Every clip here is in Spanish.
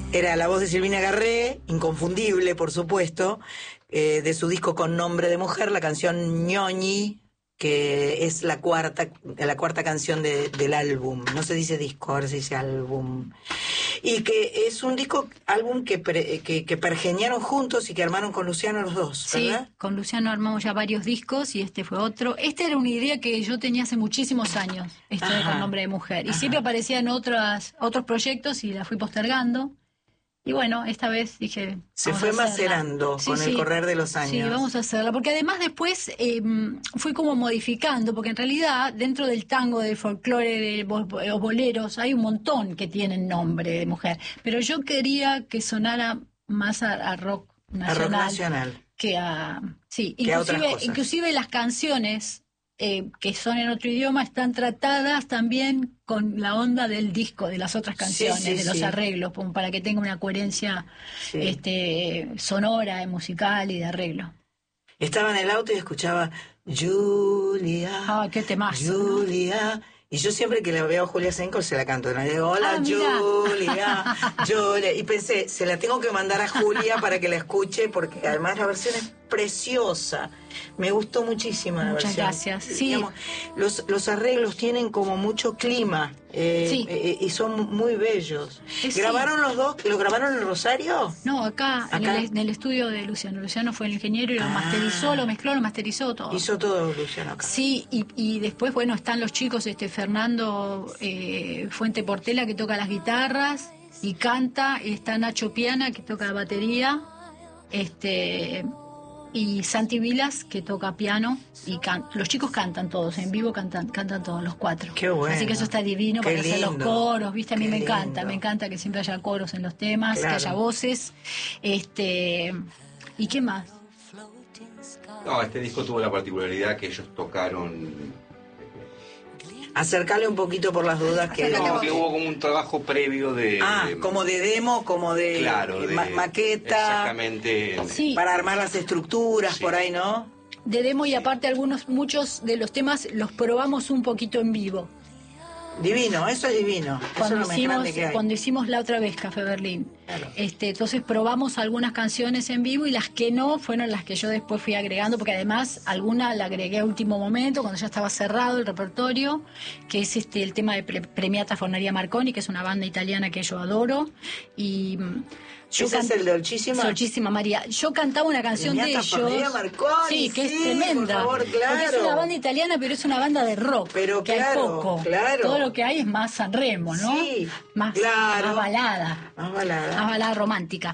Era la voz de Silvina Garré, inconfundible, por supuesto, de su disco Con Nombre de Mujer, la canción Ñoñi, que es la cuarta canción del álbum. No se dice disco, ahora se dice álbum. Y que es un álbum que pergeñaron juntos y que armaron con Luciano los dos, ¿verdad? Sí, con Luciano armamos ya varios discos y este fue otro. Esta era una idea que yo tenía hace muchísimos años, de Con Nombre de Mujer. Y siempre aparecía en otros proyectos y la fui postergando. Y bueno, esta vez dije... Se fue macerando con el correr de los años. Sí, vamos a hacerla. Porque además después fui como modificando, porque en realidad dentro del tango, del folclore, de los boleros, hay un montón que tienen nombre de mujer. Pero yo quería que sonara más a rock nacional. A rock nacional. Que a... Sí, inclusive las canciones... que son en otro idioma, están tratadas también con la onda del disco, de las otras canciones, de los arreglos, para que tenga una coherencia sonora, musical y de arreglo. Estaba en el auto y escuchaba Julia. Qué temazo, Julia. ¿No? Y yo siempre que la veo a Julia Senko se la canto. ¿No? Le digo, hola Julia, Julia. Y pensé, se la tengo que mandar a Julia para que la escuche, porque además la versión es preciosa. Me gustó muchísimo la versión. Muchas gracias. Sí. Digamos, los arreglos tienen como mucho clima y son muy bellos. ¿Grabaron los dos? ¿Lo grabaron en Rosario? No, acá. En el estudio de Luciano. Luciano fue el ingeniero y lo masterizó, lo mezcló, lo masterizó todo. Hizo todo Luciano acá. Sí, y después, bueno, están los chicos, Fernando Fuente Portela, que toca las guitarras y canta, y está Nacho Piana, que toca la batería, y Santi Vilas, que toca piano, y los chicos cantan todos, en vivo cantan todos, los cuatro. Qué bueno. Así que eso está divino para hacer los coros, ¿viste? A mí me encanta que siempre haya coros en los temas, que haya voces. ¿Y qué más? No, este disco tuvo la particularidad que ellos tocaron... Acercarle un poquito por las dudas que hubo como un trabajo previo de... como de demo, como de, maqueta. Exactamente. Sí. Para armar las estructuras, por ahí, ¿no? De demo y aparte muchos de los temas los probamos un poquito en vivo. Divino, eso es divino. Cuando hicimos la otra vez Café Berlín. Claro. Entonces probamos algunas canciones en vivo y las que no fueron las que yo después fui agregando, porque además alguna la agregué a último momento, cuando ya estaba cerrado el repertorio, que es el tema de Premiata Forneria Marconi, que es una banda italiana que yo adoro. Y ¿ese es el de Dolcísima María? Yo cantaba una canción de ellos. Marconi, sí, que es tremenda. Por favor, claro. Porque es una banda italiana, pero es una banda de rock. Pero que hay poco. Claro. Todo lo que hay es más Sanremo, ¿no? Sí, más balada. Más balada romántica.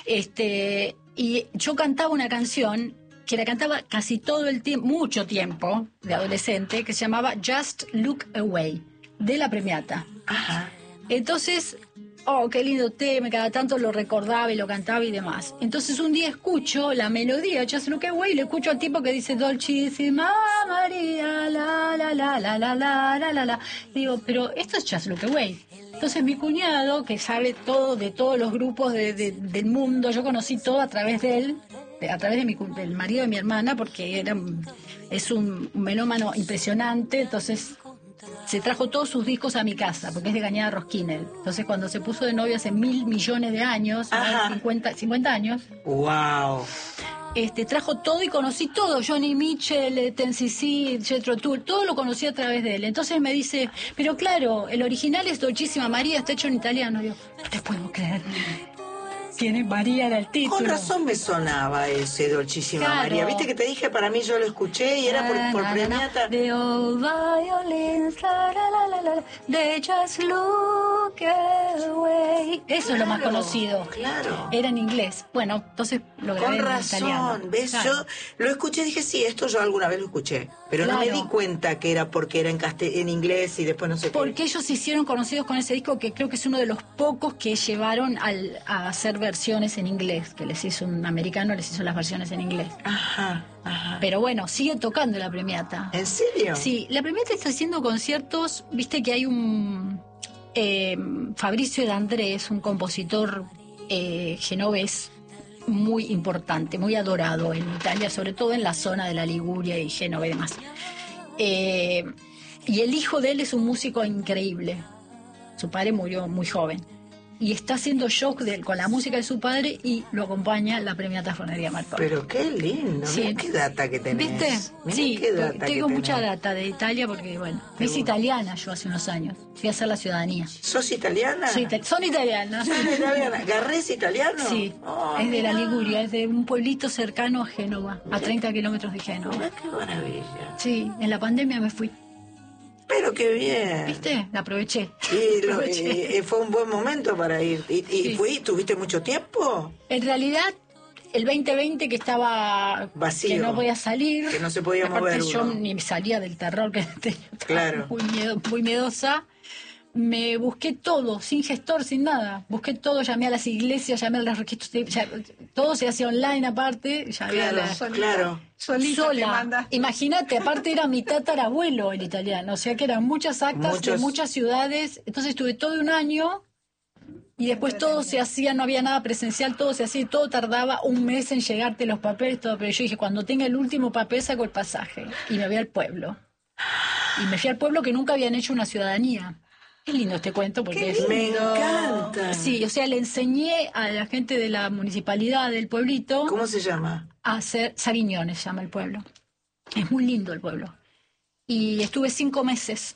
Y yo cantaba una canción que la cantaba casi todo el tiempo, mucho tiempo, de adolescente, que se llamaba Just Look Away, de la Premiata. Ajá. Entonces, qué lindo tema, cada tanto lo recordaba y lo cantaba y demás. Entonces un día escucho la melodía, Just Look Away, y le escucho al tipo que dice Dolcísima María, la la la la la la la la la. Digo, pero esto es Just Look Away. Entonces mi cuñado, que sabe todo de todos los grupos del mundo, yo conocí todo a través de él, a través del marido de mi hermana, porque es un melómano impresionante, entonces se trajo todos sus discos a mi casa, porque es de Gañada Rosquínez. Entonces cuando se puso de novio hace 1.000 millones de años, 50 años, wow, trajo todo y conocí todo, Johnny Mitchell, Ten cc, Jethro Tull, todo lo conocí a través de él. Entonces me dice, pero claro, el original es Dolcísima María, está hecho en italiano. Yo, no te puedo creer. Tiene María en el título. Con razón me sonaba ese Dolcísima María. Viste que te dije, para mí yo lo escuché y era por Premiata. The old violins, they just look away. Eso es lo más conocido. Claro. Era en inglés. Bueno, entonces lo grabé en italiano. Con razón, ¿ves? Claro. Yo lo escuché y dije, sí, esto yo alguna vez lo escuché. Pero no me di cuenta que era porque era en inglés y después no sé qué. Porque ellos se hicieron conocidos con ese disco, que creo que es uno de los pocos que llevaron a hacer versiones en inglés, que les hizo un americano, les hizo las versiones en inglés. Ajá. Pero bueno, sigue tocando la Premiata. ¿En serio? Sí, la Premiata está haciendo conciertos, viste que hay un Fabrizio de Andrés, un compositor genovés muy importante, muy adorado en Italia, sobre todo en la zona de la Liguria y Génova y demás. Y el hijo de él es un músico increíble. Su padre murió muy joven. y está haciendo shock con la música de su padre y lo acompaña la premiata Fornería Marconi. Pero qué lindo, Sí. mirá qué data que tenés. ¿Viste? Mirá Sí, qué data tengo que mucha tenés. data de Italia porque, bueno, me hice italiana yo hace unos años. Fui a hacer la ciudadanía. ¿Sos italiana? Son italianas. ¿Sos italiana? ¿Garré es italiano? Sí, Oh, es de la mirá. Liguria, es de un pueblito cercano a Génova, a 30 kilómetros de Génova. Mirá qué maravilla. Sí, en la pandemia me fui. Pero qué bien. ¿Viste? La aproveché. Y Aproveché. fue un buen momento para ir. ¿Y Sí. tuviste mucho tiempo? En realidad, el 2020 que estaba Vacío. que no podía salir, Que no se podía aparte mover yo uno. ni salía del terror que tenía, estaba Claro. muy miedosa. Me busqué todo, sin gestor, sin nada. Busqué todo, llamé a las iglesias, llamé a los registros, todo se hacía online aparte, llamé a Claro, la... claro. Solita te Sola. mandaste. Imagínate, aparte era mi tatarabuelo el italiano, o sea que eran muchas actas de muchas ciudades. Entonces estuve todo un año y después todo se hacía, no había nada presencial, todo se hacía y todo tardaba un mes en llegarte los papeles, todo. Pero yo dije, cuando tenga el último papel saco el pasaje y me voy al pueblo. Y me fui al pueblo que nunca habían hecho una ciudadanía. Es lindo este cuento porque es... Me encanta. Sí, o sea, le enseñé a la gente de la municipalidad del pueblito ¿Cómo se llama? a hacer Saguiñones, se llama el pueblo. Es muy lindo el pueblo. Y estuve 5 meses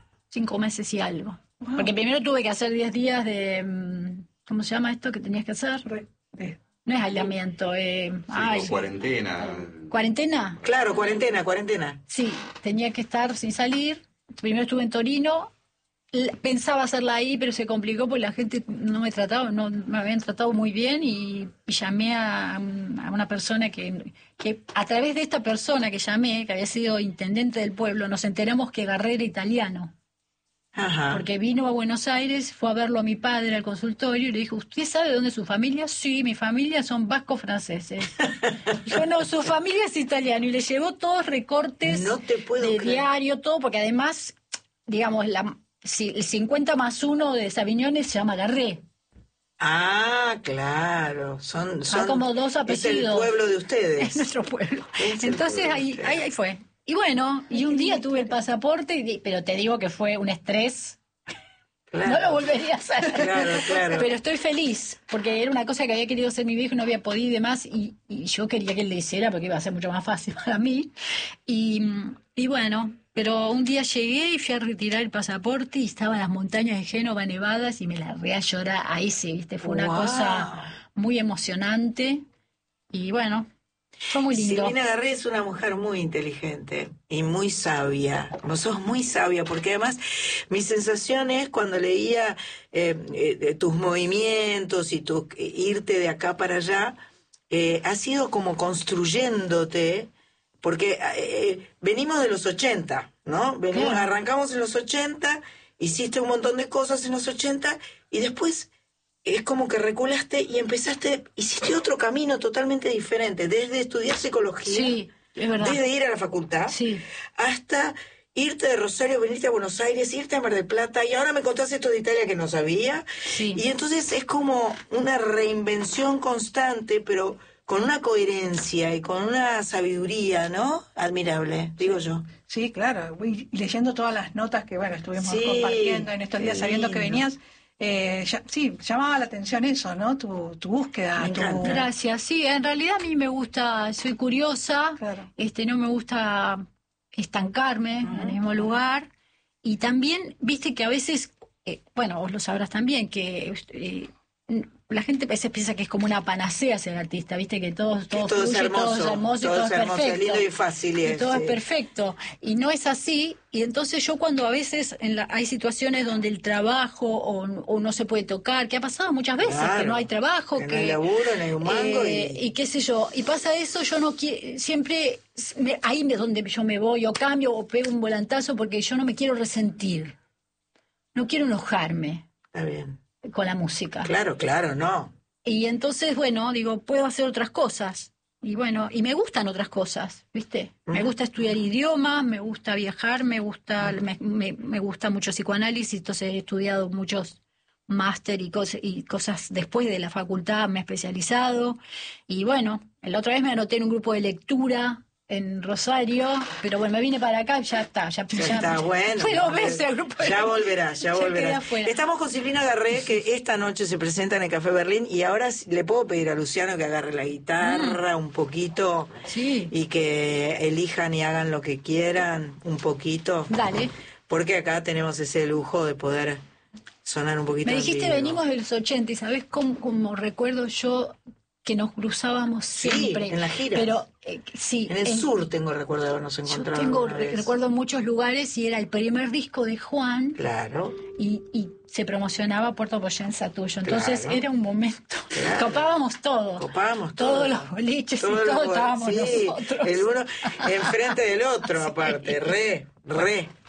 y algo. Porque primero tuve que hacer 10 días de... ¿Cómo se llama esto que tenías que hacer? No es aislamiento, Con cuarentena. ¿cuarentena? Claro, cuarentena. Sí, tenía que estar sin salir. Primero estuve en Torino. Pensaba hacerla ahí, pero se complicó porque la gente no me trataba, no me habían tratado muy bien y llamé a una persona que a través de esta persona que llamé, que había sido intendente del pueblo, nos enteramos que Garré era italiano. Ajá. Porque vino a Buenos Aires, fue a verlo a mi padre al consultorio y le dijo, ¿usted sabe dónde es su familia? Sí, mi familia son vascos franceses. Dijo, no, su familia es italiana. Y le llevó todos recortes No te puedo de creer. diario, todo, porque además, digamos, si el 50 más 1 de Saviñones se llama Garré. Ah, claro. Son como dos apellidos. Es el pueblo de ustedes. Es nuestro pueblo. Es el Entonces pueblo de ahí ustedes. fue. Y bueno, y un día tuve el pasaporte, pero te digo que fue un estrés. Claro. No lo volvería a hacer. Claro. Pero estoy feliz, porque era una cosa que había querido hacer mi viejo y no había podido y demás, y yo quería que él le hiciera porque iba a ser mucho más fácil para mí. Y bueno, pero un día llegué y fui a retirar el pasaporte y estaban las montañas de Génova nevadas y me largué a llorar. Ahí sí, viste, fue una Wow. cosa muy emocionante y bueno, fue muy lindo. Silvina Garré es una mujer muy inteligente y muy sabia. Vos sos muy sabia, porque además mi sensación es cuando leía tus movimientos y tu irte de acá para allá, has ido como construyéndote, porque venimos de los 80, ¿no? Claro. Arrancamos en los 80, hiciste un montón de cosas en los 80 y después... Es como que reculaste y hiciste otro camino totalmente diferente, desde estudiar psicología, Sí, es verdad. desde ir a la facultad, Sí. hasta irte de Rosario, venirte a Buenos Aires, irte a Mar del Plata, y ahora me contás esto de Italia que no sabía. Sí. Y entonces es como una reinvención constante, pero con una coherencia y con una sabiduría, ¿no? Admirable, digo yo. Sí, claro. Y leyendo todas las notas que, bueno, estuvimos Sí, compartiendo en estos días, qué sabiendo que lindo. venías. Sí, llamaba la atención eso, ¿no? Tu búsqueda. Me encanta. Gracias, sí, en realidad a mí me gusta, soy curiosa, Claro. no me gusta estancarme en el mismo lugar y también, viste que a veces, bueno, vos lo sabrás también, que la gente a veces piensa que es como una panacea ser artista, viste que todo todo es fluye, hermoso, todo es hermoso y todo todo es es hermoso, perfecto. lindo y fácil, Y todo sí. es perfecto. Y no es así. Y entonces yo cuando a veces hay situaciones donde el trabajo o no se puede tocar, que ha pasado muchas veces, Claro, que no hay trabajo, que no hay laburo, no hay un mango y qué sé yo. Y pasa eso, yo no quiero, siempre ahí es donde yo me voy, o cambio, o pego un volantazo, porque yo no me quiero resentir. No quiero enojarme Está bien. con la música. Claro, no. Y entonces, bueno, digo, puedo hacer otras cosas. Y bueno, y me gustan otras cosas, ¿viste? Me gusta estudiar idiomas, me gusta viajar, me gusta mucho psicoanálisis, entonces he estudiado muchos máster y cosas después de la facultad, me he especializado. Y bueno, la otra vez me anoté en un grupo de lectura en Rosario, pero bueno, me vine para acá, ya está, ya está bueno. Fue 2 veces al grupo. Ya volverá, ya volverá. quedé afuera. Estamos con Silvina Garré, que esta noche se presenta en el Café Berlín, y ahora le puedo pedir a Luciano que agarre la guitarra un poquito, Sí. y que elijan y hagan lo que quieran un poquito. Dale. Porque acá tenemos ese lujo de poder sonar un poquito. Me en dijiste vivo. venimos de los 80 y ¿sabés cómo recuerdo yo que nos cruzábamos Sí, siempre? en las giras. Pero sí. En el sur tengo recuerdo de habernos Yo encontrado. tengo alguna vez. recuerdo muchos lugares y era el primer disco de Juan Claro. y se promocionaba Puerto Poyenza tuyo. Entonces Claro. era un momento. Claro. Copábamos todo. Copábamos todo. Todos los boliches Todos y los todos bo- estábamos sí, nosotros. el uno enfrente del otro, aparte. Re.